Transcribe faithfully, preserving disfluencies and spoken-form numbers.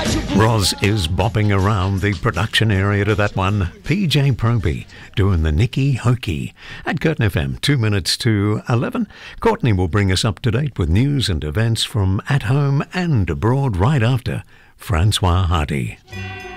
Roz is bopping around the production area to that one. P J Proby doing the Nikki Hokey at Curtin F M, two minutes to eleven. Courtney will bring us up to date with news and events from at home and abroad right after Francois Hardy.